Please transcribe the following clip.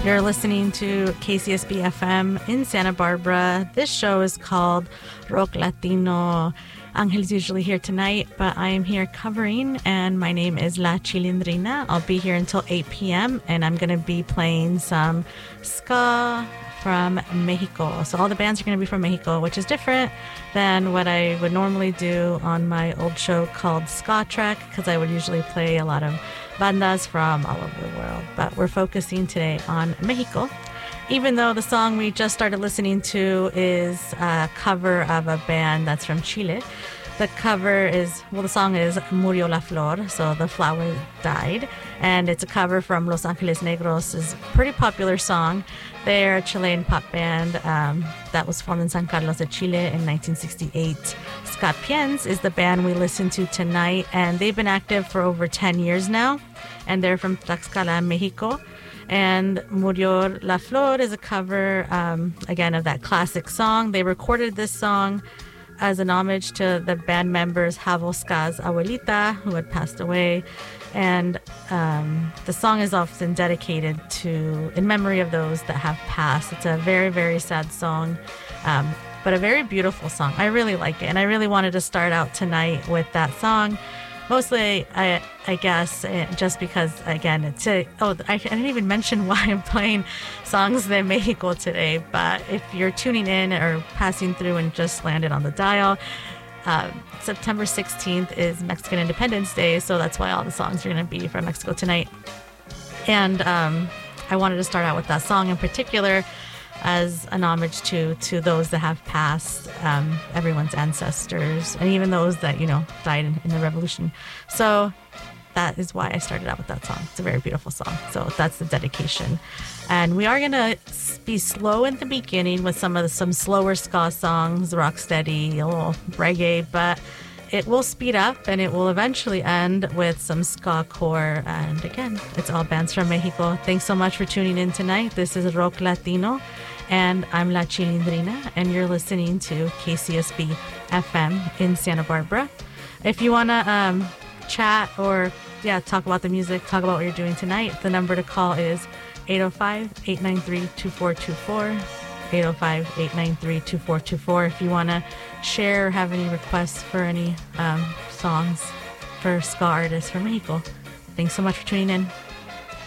You're listening to KCSB FM in Santa Barbara. This show is called Rock Latino. Angel's usually here tonight, but I am here covering, and my name is La Chilindrina. I'll be here until 8 p.m., and I'm going to be playing some ska from Mexico. So all the bands are going to be from Mexico, which is different than what I would normally do on my old show called Ska Trek, because I would usually play a lot of bandas from all over the world. But we're focusing today on Mexico, even though the song we just started listening to is a cover of a band that's from Chile. The cover is, the song is Murió la Flor, so the flower died, and it's a cover from Los Angeles Negros. It's a pretty popular song. They're a Chilean pop band that was formed in San Carlos de Chile in 1968. Scott Piens is the band we listen to tonight, and they've been active for over 10 years now, and they're from Tlaxcala, Mexico. And Murió la Flor is a cover, again, of that classic song. They recorded this song as an homage to the band members Javo Ska's abuelita, who had passed away. And the song is often dedicated in memory of those that have passed. It's a very, very sad song, but a very beautiful song. I really like it, and I really wanted to start out tonight with that song. Mostly, I guess, just because, again, I didn't even mention why I'm playing songs de Mexico today, but if you're tuning in or passing through and just landed on the dial, September 16th is Mexican Independence Day, so that's why all the songs are going to be from Mexico tonight. And I wanted to start out with that song in particular as an homage to those that have passed, everyone's ancestors, and even those that, died in the revolution. So that is why I started out with that song. It's a very beautiful song. So that's the dedication. And we are going to be slow in the beginning with some slower ska songs, rock steady, a little reggae, but it will speed up and it will eventually end with some ska core. And again, it's all bands from Mexico. Thanks so much for tuning in tonight. This is Rock Latino, and I'm La Chilindrina, and you're listening to KCSB FM in Santa Barbara. If you want to chat or talk about the music, talk about what you're doing tonight, the number to call is 805-893-2424. 805-893-2424 if you want to share or have any requests for any songs for ska artists from Mexico. Thanks so much for tuning in.